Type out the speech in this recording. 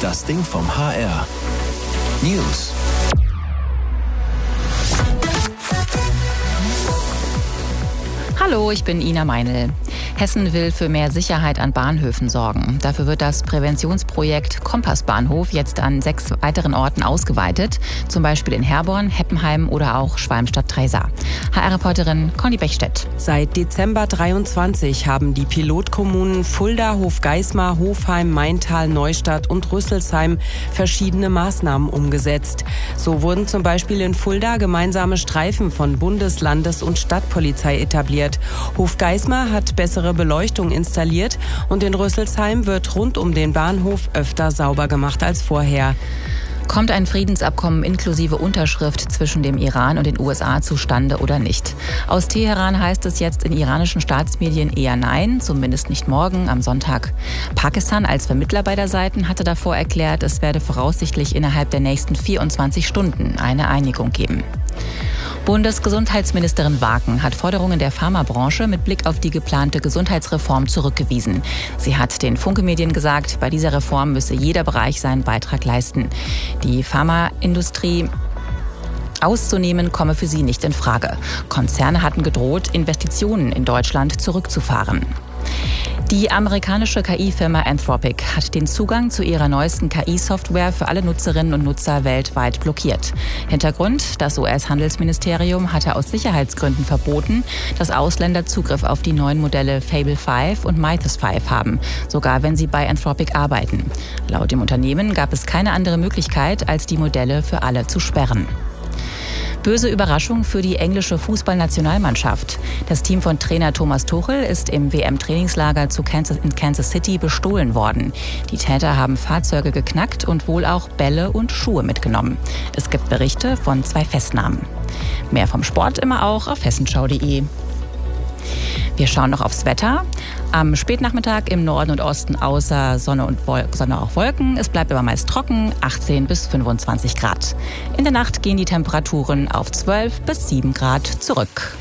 Das Ding vom HR. News. Hallo, ich bin Ina Meinl. Hessen will für mehr Sicherheit an Bahnhöfen sorgen. Dafür wird das Präventionsprojekt Kompassbahnhof jetzt an 6 weiteren Orten ausgeweitet. Zum Beispiel in Herborn, Heppenheim oder auch Schwalmstadt-Treysa. HR-Reporterin Conny Bechstedt. Seit Dezember 23 haben die Pilotkommunen Fulda, Hofgeismar, Hofheim, Maintal, Neustadt und Rüsselsheim verschiedene Maßnahmen umgesetzt. So wurden zum Beispiel in Fulda gemeinsame Streifen von Bundes-, Landes- und Stadtpolizei etabliert. Hofgeismar hat bessere Beleuchtung installiert und in Rüsselsheim wird rund um den Bahnhof öfter sauber gemacht als vorher. Kommt ein Friedensabkommen inklusive Unterschrift zwischen dem Iran und den USA zustande oder nicht? Aus Teheran heißt es jetzt in iranischen Staatsmedien eher nein, zumindest nicht morgen, am Sonntag. Pakistan als Vermittler beider Seiten hatte davor erklärt, es werde voraussichtlich innerhalb der nächsten 24 Stunden eine Einigung geben. Bundesgesundheitsministerin Waken hat Forderungen der Pharmabranche mit Blick auf die geplante Gesundheitsreform zurückgewiesen. Sie hat den Funke-Medien gesagt, bei dieser Reform müsse jeder Bereich seinen Beitrag leisten. Die Pharmaindustrie auszunehmen komme für sie nicht in Frage. Konzerne hatten gedroht, Investitionen in Deutschland zurückzufahren. Die amerikanische KI-Firma Anthropic hat den Zugang zu ihrer neuesten KI-Software für alle Nutzerinnen und Nutzer weltweit blockiert. Hintergrund: Das US-Handelsministerium hatte aus Sicherheitsgründen verboten, dass Ausländer Zugriff auf die neuen Modelle Fable 5 und Mythos 5 haben, sogar wenn sie bei Anthropic arbeiten. Laut dem Unternehmen gab es keine andere Möglichkeit, als die Modelle für alle zu sperren. Böse Überraschung für die englische Fußballnationalmannschaft. Das Team von Trainer Thomas Tuchel ist im WM-Trainingslager in Kansas City bestohlen worden. Die Täter haben Fahrzeuge geknackt und wohl auch Bälle und Schuhe mitgenommen. Es gibt Berichte von 2 Festnahmen. Mehr vom Sport immer auch auf hessenschau.de. Wir schauen noch aufs Wetter. Am Spätnachmittag im Norden und Osten außer Sonne und Sonne auch Wolken. Es bleibt aber meist trocken, 18 bis 25 Grad. In der Nacht gehen die Temperaturen auf 12 bis 7 Grad zurück.